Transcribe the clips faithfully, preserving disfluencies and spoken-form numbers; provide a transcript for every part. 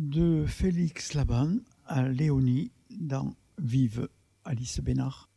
de Félix Laban à Léonie dans Vive, Alice Bénard.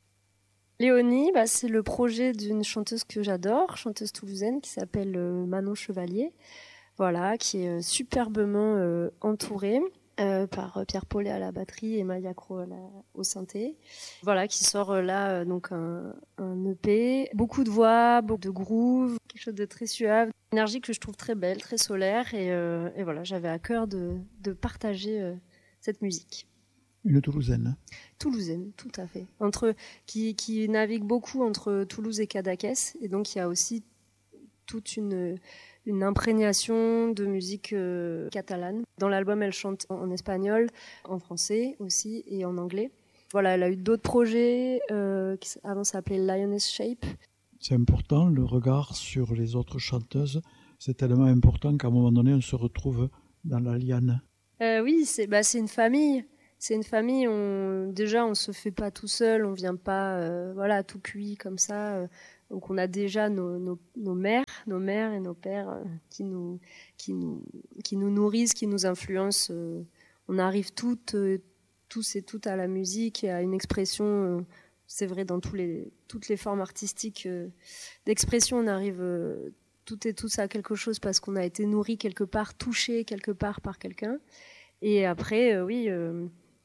Léonie, bah, c'est le projet d'une chanteuse que j'adore, chanteuse toulousaine qui s'appelle euh, Manon Chevalier, voilà, qui est euh, superbement euh, entourée euh, par euh, Pierre Paulet à la batterie et Maya Cro à la, au synthé. Voilà, qui sort euh, là euh, donc un, un E P, beaucoup de voix, beaucoup de groove, quelque chose de très suave, une énergie que je trouve très belle, très solaire, et, euh, et voilà, j'avais à cœur de, de partager euh, cette musique. Une Toulousaine. Toulousaine, tout à fait. Entre, qui, qui navigue beaucoup entre Toulouse et Cadaqués. Et donc, il y a aussi toute une, une imprégnation de musique euh, catalane. Dans l'album, elle chante en, en espagnol, en français aussi et en anglais. Voilà, elle a eu d'autres projets euh, qui avant s'appelait Lioness Shape. C'est important, le regard sur les autres chanteuses. C'est tellement important qu'à un moment donné, on se retrouve dans la liane. Euh, oui, c'est, bah, c'est une famille. C'est une famille, on, déjà on se fait pas tout seul, on vient pas euh, voilà, tout cuit comme ça. Euh, donc on a déjà nos, nos, nos mères, nos mères et nos pères euh, qui, nous, qui, nous, qui nous nourrissent, qui nous influencent. Euh, on arrive toutes, euh, tous et toutes à la musique et à une expression, euh, c'est vrai dans tous les, toutes les formes artistiques euh, d'expression, on arrive euh, toutes et tous à quelque chose parce qu'on a été nourri quelque part, touché quelque part par quelqu'un. Et après, euh, oui... Euh,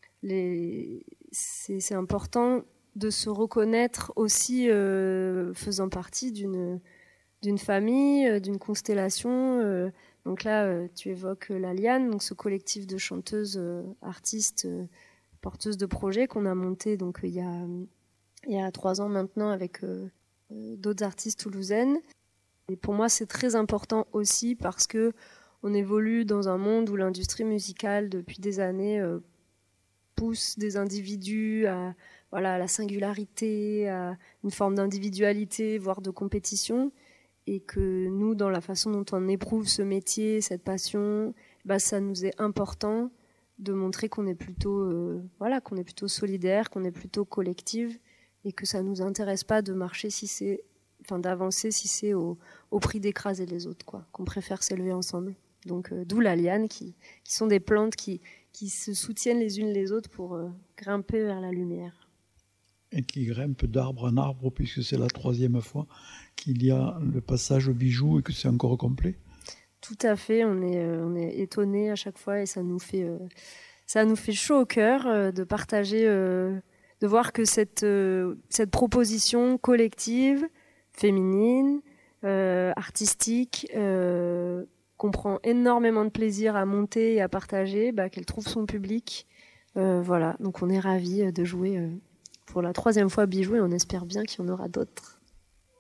Les... C'est, c'est important de se reconnaître aussi euh, faisant partie d'une, d'une famille, euh, d'une constellation. Euh, donc là, euh, tu évoques euh, la Liane, donc ce collectif de chanteuses, euh, artistes, euh, porteuses de projets qu'on a monté donc il y a il y a trois ans maintenant avec euh, euh, d'autres artistes toulousaines. Et pour moi, c'est très important aussi parce que on évolue dans un monde où l'industrie musicale depuis des années euh, pousse des individus à, voilà, à la singularité, à une forme d'individualité, voire de compétition, et que nous, dans la façon dont on éprouve ce métier, cette passion, bah, ça nous est important de montrer qu'on est plutôt, euh, voilà, qu'on est plutôt solidaire, qu'on est plutôt collective, et que ça nous intéresse pas de marcher si c'est, enfin, d'avancer si c'est au, au prix d'écraser les autres, quoi. Qu'on préfère s'élever ensemble. Donc, euh, d'où la liane, qui, qui sont des plantes qui, qui se soutiennent les unes les autres pour euh, grimper vers la lumière. Et qui grimpe d'arbre en arbre, puisque c'est la troisième fois qu'il y a le passage au bijou et que c'est encore complet. Tout à fait, on est, euh, on est étonnés à chaque fois et ça nous fait, euh, ça nous fait chaud au cœur euh, de partager, euh, de voir que cette, euh, cette proposition collective, féminine, euh, artistique, euh, qu'on prend énormément de plaisir à monter et à partager, bah, qu'elle trouve son public. Euh, voilà, donc on est ravis de jouer euh, pour la troisième fois Bijou et on espère bien qu'il y en aura d'autres.